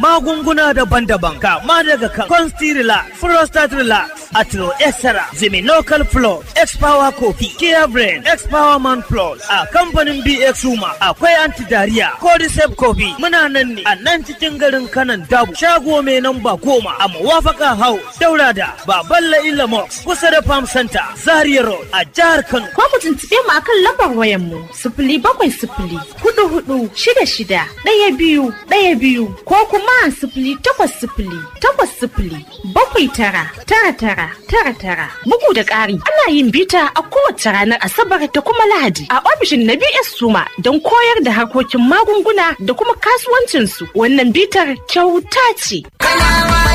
Magunguna daban-daban kama daga kan Consti-Relax, Prostate Relax, Atro Extra, Ziminocal Plus, X-Power Coffee, Kia Brain, X-Power Man Plus, a kamfanin BX Suma, akwai Anti-Diarrhea, Cordyceps Coffee, muna nan ne a nan cikin garin Kanan Dabo, shago mai namba 10 a Muwafaka House, daura da Baballa Ilamox, kusa da Farm Center, Zaria Road, a jihar Kano. Ko ku tuntuɓe mu akan lambar wayar mu 070 44 66 12 ko kuma 080 80 7999. Bugu da ƙari ana yin bita a kowace ranar Asabar da kuma Lahadi a ofishin na BS Suma don koyar da harkokin magunguna da kuma kasuwancinsu. Wannan bitar kyauta ce.